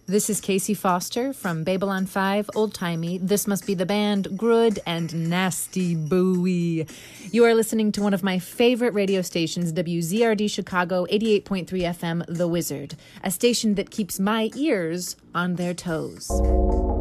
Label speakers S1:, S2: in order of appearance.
S1: This is Casey Foster from Babylon 5, Old Timey, This Must Be the Band, Grud, and Nasty Bowie. You are listening to one of my favorite radio stations, WZRD Chicago, 88.3 FM, The Wizard, a station that keeps my ears on their toes.